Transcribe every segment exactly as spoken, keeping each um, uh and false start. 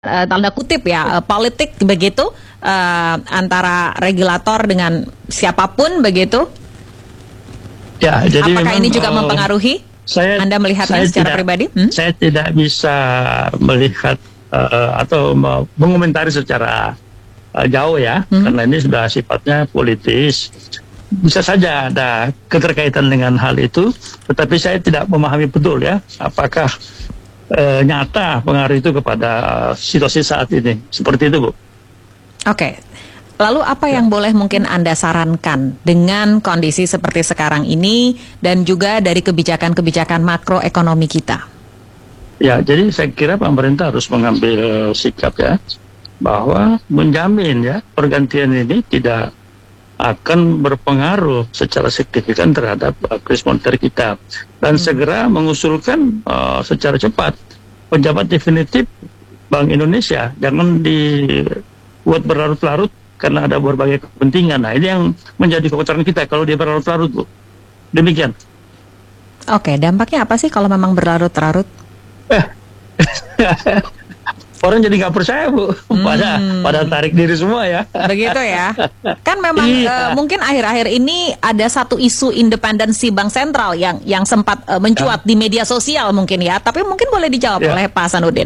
uh, tanda kutip ya uh, politik begitu uh, antara regulator dengan siapapun begitu. Ya, jadi apakah memang, ini juga uh, mempengaruhi? Saya, Anda melihatnya saya secara tidak, pribadi? Hmm? Saya tidak bisa melihat uh, atau mengomentari secara uh, jauh ya, hmm. karena ini sudah sifatnya politis. Bisa saja ada keterkaitan dengan hal itu, tetapi saya tidak memahami betul ya, apakah uh, nyata pengaruh itu kepada uh, situasi saat ini. Seperti itu, Bu. Oke. Okay. Lalu apa yang ya. boleh mungkin Anda sarankan dengan kondisi seperti sekarang ini dan juga dari kebijakan-kebijakan makroekonomi kita? Ya, jadi saya kira pemerintah harus mengambil sikap ya, bahwa menjamin ya pergantian ini tidak akan berpengaruh secara signifikan terhadap uh, kris moneter kita, dan hmm. segera mengusulkan uh, secara cepat penjabat definitif Bank Indonesia, jangan dibuat berlarut-larut karena ada berbagai kepentingan. Nah, ini yang menjadi kekhawatiran kita kalau dia berlarut-larut, Bu. Demikian. Oke, dampaknya apa sih kalau memang berlarut-larut? Eh, orang jadi nggak percaya, Bu. Hmm. Pada pada tarik diri semua ya. Begitu ya. Kan memang iya. uh, mungkin akhir-akhir ini ada satu isu independensi Bank Sentral yang yang sempat uh, mencuat ya. di media sosial mungkin ya. Tapi mungkin boleh dijawab ya. oleh Pak Hasanuddin.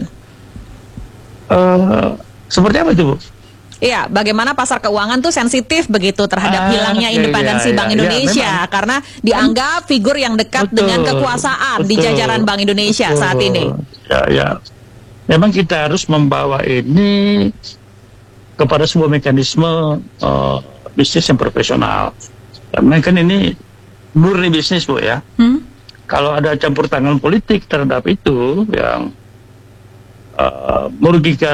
Uh, seperti apa itu, Bu? Iya, bagaimana pasar keuangan tuh sensitif begitu terhadap ah, hilangnya okay, independensi ya, Bank ya, Indonesia ya, karena dianggap figur yang dekat betul, dengan kekuasaan betul, di jajaran Bank Indonesia betul, saat ini. Ya, ya. Memang kita harus membawa ini kepada sebuah mekanisme uh, bisnis yang profesional. Karena kan ini murni bisnis, Bu ya. Hmm? Kalau ada campur tangan politik terhadap itu yang uh, merugikan